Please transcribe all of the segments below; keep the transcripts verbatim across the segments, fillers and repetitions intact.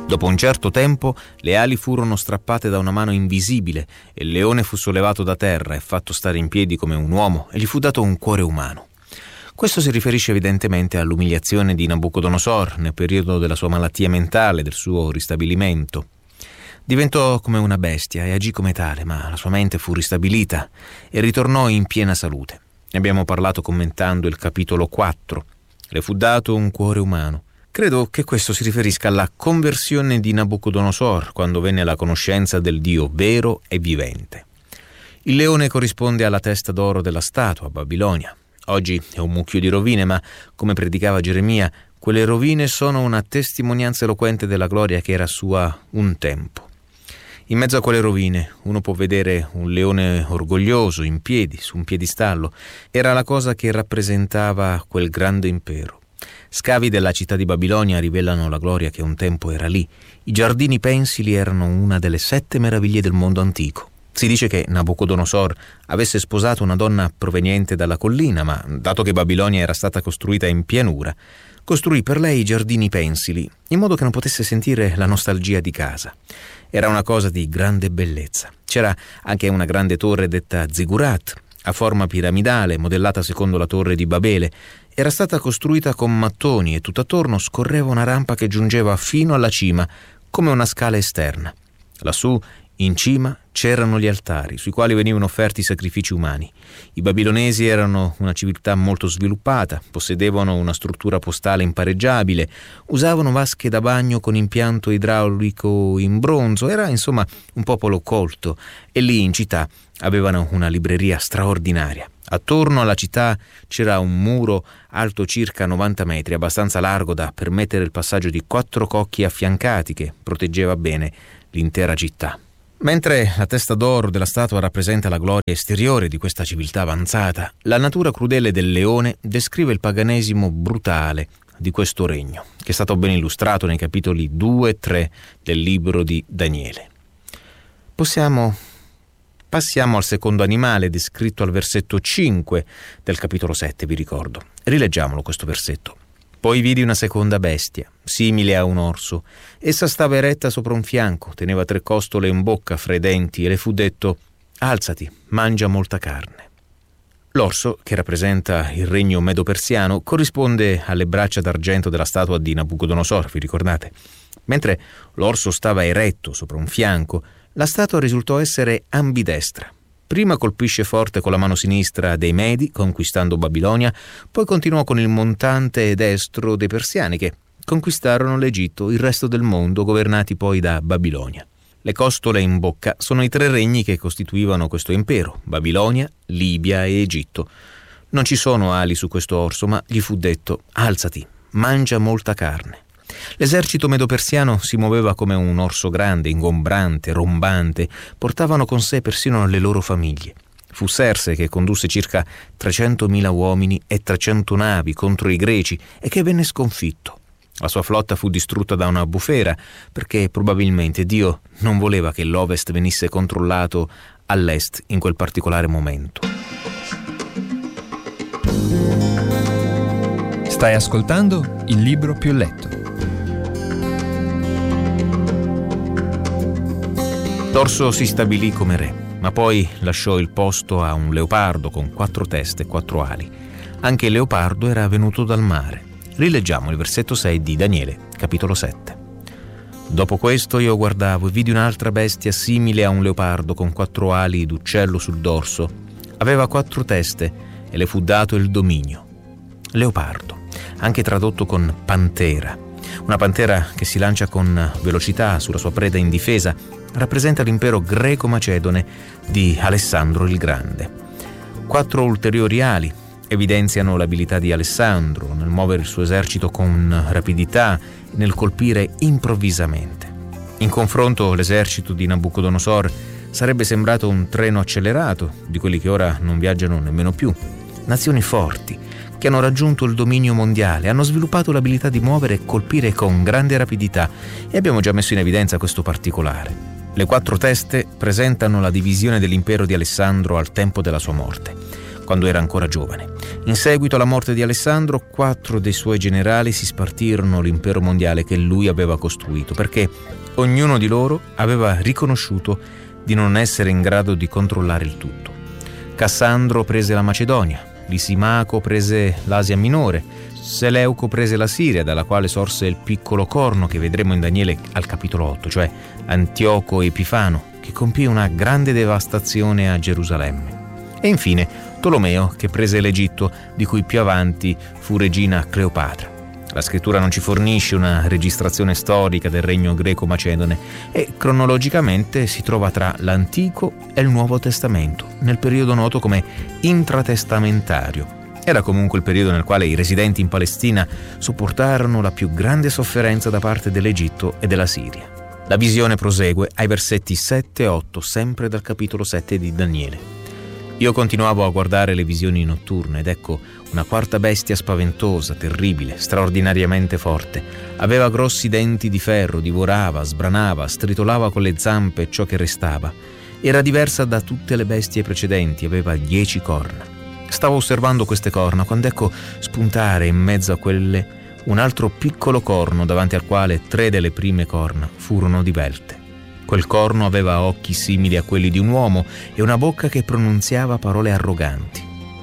Dopo un certo tempo le ali furono strappate da una mano invisibile e il leone fu sollevato da terra e fatto stare in piedi come un uomo e gli fu dato un cuore umano. Questo si riferisce evidentemente all'umiliazione di Nabucodonosor nel periodo della sua malattia mentale, del suo ristabilimento. Diventò come una bestia e agì come tale, ma la sua mente fu ristabilita e ritornò in piena salute. Ne abbiamo parlato commentando il capitolo quattro. Le fu dato un cuore umano. Credo che questo si riferisca alla conversione di Nabucodonosor quando venne alla conoscenza del Dio vero e vivente. Il leone corrisponde alla testa d'oro della statua, Babilonia. Oggi è un mucchio di rovine, ma, come predicava Geremia, quelle rovine sono una testimonianza eloquente della gloria che era sua un tempo. In mezzo a quelle rovine uno può vedere un leone orgoglioso in piedi, su un piedistallo. Era la cosa che rappresentava quel grande impero. Scavi della città di Babilonia rivelano la gloria che un tempo era lì. I giardini pensili erano una delle sette meraviglie del mondo antico. Si dice che Nabucodonosor avesse sposato una donna proveniente dalla collina, ma dato che Babilonia era stata costruita in pianura, costruì per lei i giardini pensili, in modo che non potesse sentire la nostalgia di casa. Era una cosa di grande bellezza. C'era anche una grande torre detta Zigurat, a forma piramidale, modellata secondo la torre di Babele. Era stata costruita con mattoni e tutt'attorno scorreva una rampa che giungeva fino alla cima, come una scala esterna. Lassù, in cima, c'erano gli altari, sui quali venivano offerti sacrifici umani. I babilonesi erano una civiltà molto sviluppata, possedevano una struttura postale impareggiabile, usavano vasche da bagno con impianto idraulico in bronzo, era insomma un popolo colto, e lì in città avevano una libreria straordinaria. Attorno alla città c'era un muro alto circa novanta metri, abbastanza largo da permettere il passaggio di quattro cocchi affiancati che proteggeva bene l'intera città. Mentre la testa d'oro della statua rappresenta la gloria esteriore di questa civiltà avanzata, la natura crudele del leone descrive il paganesimo brutale di questo regno, che è stato ben illustrato nei capitoli due e tre del libro di Daniele. Possiamo... Passiamo al secondo animale descritto al versetto cinque del capitolo sette, vi ricordo. Rileggiamolo questo versetto. Poi vidi una seconda bestia, simile a un orso. Essa stava eretta sopra un fianco, teneva tre costole in bocca fra i denti e le fu detto: alzati, mangia molta carne. L'orso, che rappresenta il regno medo-persiano, corrisponde alle braccia d'argento della statua di Nabucodonosor, vi ricordate? Mentre l'orso stava eretto sopra un fianco, la statua risultò essere ambidestra. Prima colpisce forte con la mano sinistra dei Medi, conquistando Babilonia, poi continuò con il montante destro dei Persiani, che conquistarono l'Egitto, il resto del mondo, governati poi da Babilonia. Le costole in bocca sono i tre regni che costituivano questo impero: Babilonia, Libia e Egitto. Non ci sono ali su questo orso, ma gli fu detto: alzati, mangia molta carne. L'esercito medo-persiano si muoveva come un orso grande, ingombrante, rombante. Portavano con sé persino le loro famiglie. Fu Serse che condusse circa trecentomila uomini e trecento navi contro i greci e che venne sconfitto. La sua flotta fu distrutta da una bufera, perché probabilmente Dio non voleva che l'Ovest venisse controllato all'Est in quel particolare momento. Stai ascoltando Il libro più letto. L'orso si stabilì come re, ma poi lasciò il posto a un leopardo con quattro teste e quattro ali. Anche il leopardo era venuto dal mare. Rileggiamo il versetto sei di Daniele, capitolo sette. Dopo questo io guardavo e vidi un'altra bestia simile a un leopardo con quattro ali d'uccello sul dorso. Aveva quattro teste e le fu dato il dominio. Leopardo, anche tradotto con pantera. Una pantera che si lancia con velocità sulla sua preda indifesa, rappresenta l'impero greco-macedone di Alessandro il Grande. Quattro ulteriori ali evidenziano l'abilità di Alessandro nel muovere il suo esercito con rapidità e nel colpire improvvisamente. In confronto, l'esercito di Nabucodonosor sarebbe sembrato un treno accelerato, di quelli che ora non viaggiano nemmeno più. Nazioni forti, che hanno raggiunto il dominio mondiale, hanno sviluppato l'abilità di muovere e colpire con grande rapidità, e abbiamo già messo in evidenza questo particolare. Le quattro teste presentano la divisione dell'impero di Alessandro al tempo della sua morte. quando era ancora giovane. In seguito alla morte di Alessandro, quattro dei suoi generali si spartirono l'impero mondiale che lui aveva costruito, perché ognuno di loro aveva riconosciuto di non essere in grado di controllare il tutto. Cassandro prese la Macedonia, Lisimaco prese l'Asia Minore, Seleuco prese la Siria, dalla quale sorse il piccolo corno che vedremo in Daniele al capitolo otto, cioè Antioco Epifano, che compì una grande devastazione a Gerusalemme. E infine Tolomeo, che prese l'Egitto, di cui più avanti fu regina Cleopatra. La scrittura non ci fornisce una registrazione storica del regno greco-macedone e cronologicamente si trova tra l'Antico e il Nuovo Testamento, nel periodo noto come intratestamentario. Era comunque il periodo nel quale i residenti in Palestina sopportarono la più grande sofferenza da parte dell'Egitto e della Siria. La visione prosegue ai versetti sette e otto, sempre dal capitolo sette di Daniele. Io continuavo a guardare le visioni notturne ed ecco una quarta bestia spaventosa, terribile, straordinariamente forte. Aveva grossi denti di ferro, divorava, sbranava, stritolava con le zampe ciò che restava. Era diversa da tutte le bestie precedenti, aveva dieci corna. Stavo osservando queste corna quando ecco spuntare in mezzo a quelle un altro piccolo corno davanti al quale tre delle prime corna furono divelte. Quel corno aveva occhi simili a quelli di un uomo e una bocca che pronunziava parole arroganti.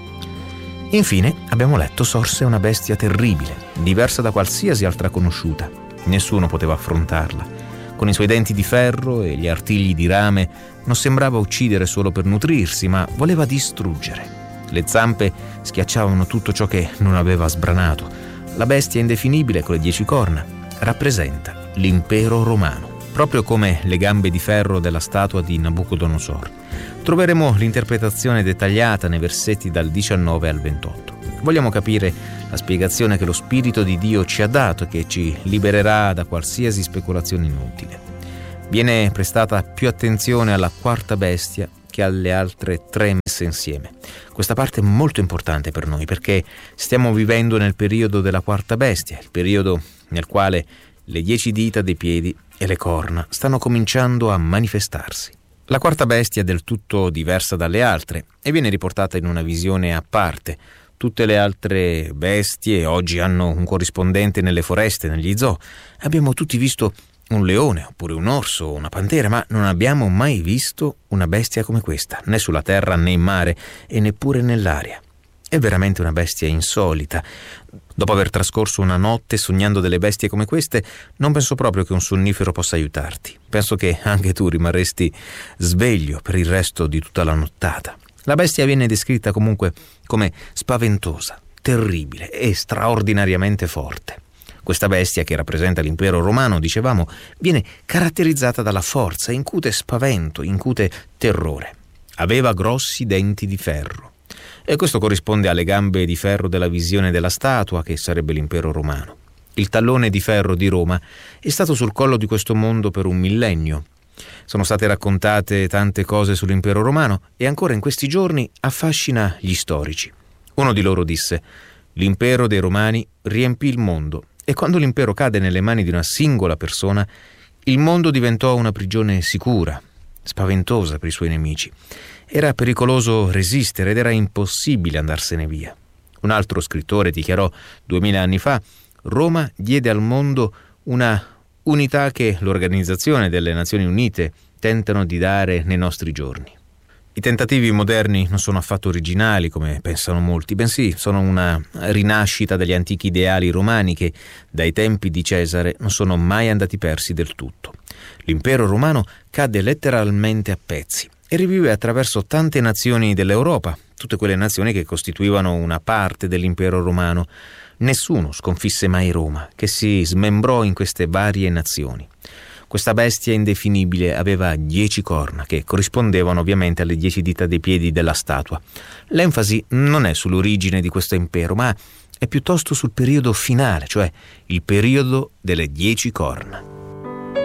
Infine, abbiamo letto, sorse una bestia terribile, diversa da qualsiasi altra conosciuta. Nessuno poteva affrontarla. Con i suoi denti di ferro e gli artigli di rame non sembrava uccidere solo per nutrirsi, ma voleva distruggere. Le zampe schiacciavano tutto ciò che non aveva sbranato. La bestia indefinibile con le dieci corna rappresenta l'impero romano, proprio come le gambe di ferro della statua di Nabucodonosor. Troveremo l'interpretazione dettagliata nei versetti dal diciannove al ventotto. Vogliamo capire la spiegazione che lo Spirito di Dio ci ha dato e che ci libererà da qualsiasi speculazione inutile. Viene prestata più attenzione alla quarta bestia che alle altre tre messe insieme. Questa parte è molto importante per noi perché stiamo vivendo nel periodo della quarta bestia, il periodo nel quale le dieci dita dei piedi e le corna stanno cominciando a manifestarsi. La quarta bestia è del tutto diversa dalle altre e viene riportata in una visione a parte. Tutte le altre bestie oggi hanno un corrispondente nelle foreste, negli zoo. Abbiamo tutti visto un leone, oppure un orso, una pantera, ma non abbiamo mai visto una bestia come questa, né sulla terra né in mare e neppure nell'aria. È veramente una bestia insolita. Dopo aver trascorso una notte sognando delle bestie come queste, non penso proprio che un sonnifero possa aiutarti. Penso che anche tu rimarresti sveglio per il resto di tutta la nottata. La bestia viene descritta comunque come spaventosa, terribile e straordinariamente forte. Questa bestia, che rappresenta l'impero romano, dicevamo, viene caratterizzata dalla forza, incute spavento, incute terrore. Aveva grossi denti di ferro. E questo corrisponde alle gambe di ferro della visione della statua, che sarebbe l'impero romano. Il tallone di ferro di Roma è stato sul collo di questo mondo per un millennio. Sono state raccontate tante cose sull'impero romano e ancora in questi giorni affascina gli storici. Uno di loro disse: l'impero dei Romani riempì il mondo. E quando l'impero cade nelle mani di una singola persona, il mondo diventò una prigione sicura, spaventosa per i suoi nemici. Era pericoloso resistere ed era impossibile andarsene via. Un altro scrittore dichiarò duemila anni fa: Roma diede al mondo una unità che l'Organizzazione delle Nazioni Unite tentano di dare nei nostri giorni. I tentativi moderni non sono affatto originali, come pensano molti, bensì sono una rinascita degli antichi ideali romani che, dai tempi di Cesare, non sono mai andati persi del tutto. L'impero romano cadde letteralmente a pezzi e rivive attraverso tante nazioni dell'Europa, tutte quelle nazioni che costituivano una parte dell'impero romano. Nessuno sconfisse mai Roma, che si smembrò in queste varie nazioni. Questa bestia indefinibile aveva dieci corna, che corrispondevano ovviamente alle dieci dita dei piedi della statua. L'enfasi non è sull'origine di questo impero, ma è piuttosto sul periodo finale, cioè il periodo delle dieci corna.